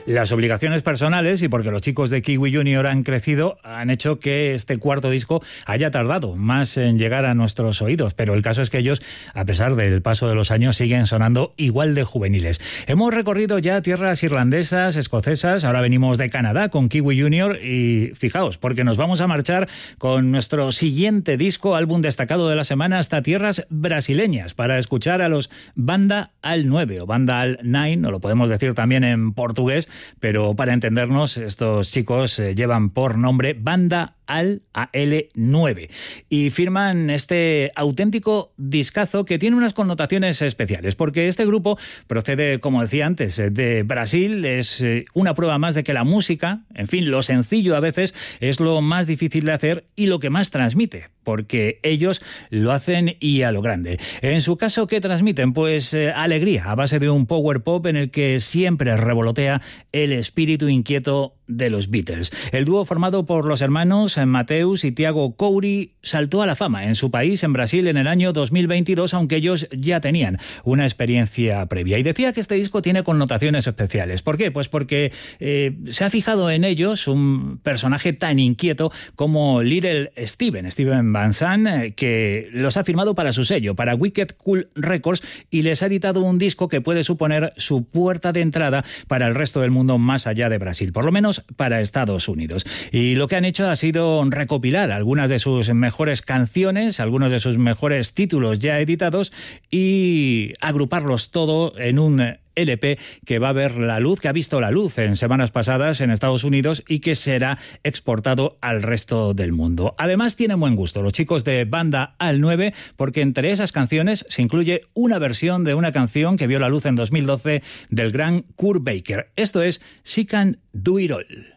Las obligaciones personales y porque los chicos de Kiwi Junior han crecido han hecho que este cuarto disco haya tardado más en llegar a nuestros oídos, pero el caso es que ellos, a pesar del paso de los años, siguen sonando igual de juveniles. Hemos recorrido ya tierras irlandesas, escocesas, ahora venimos de Canadá con Kiwi Junior y fijaos, porque nos vamos a marchar con nuestro siguiente disco, álbum destacado de la semana, hasta tierras brasileñas, para escuchar a los Banda Al 9 o Banda Al 9, o lo podemos decir también en portugués, pero para entendernos, estos chicos llevan por nombre Banda Al 9 y firman este auténtico discazo que tiene unas connotaciones especiales, porque este grupo procede, como decía antes, de Brasil. Es una prueba más de que la música, en fin, lo sencillo a veces es lo más difícil de hacer y lo que más transmite, porque ellos lo hacen y a lo grande. En su caso, ¿qué transmiten? Pues alegría, a base de un power pop en el que siempre revolotea el espíritu inquieto de los Beatles. El dúo formado por los hermanos Mateus y Tiago Couri saltó a la fama en su país, en Brasil, en el año 2022, aunque ellos ya tenían una experiencia previa. Y decía que este disco tiene connotaciones especiales. ¿Por qué? Pues porque se ha fijado en ellos un personaje tan inquieto como Little Steven Van Sant, que los ha firmado para su sello, para Wicked Cool Records, y les ha editado un disco que puede suponer su puerta de entrada para el resto del mundo más allá de Brasil, por lo menos para Estados Unidos. Y lo que han hecho ha sido recopilar algunas de sus mejores canciones, algunos de sus mejores títulos ya editados y agruparlos todo en un LP que va a ver la luz, que ha visto la luz en semanas pasadas en Estados Unidos y que será exportado al resto del mundo. Además, tienen buen gusto los chicos de Banda Al 9, porque entre esas canciones se incluye una versión de una canción que vio la luz en 2012 del gran Kurt Baker. Esto es She Can Do It All.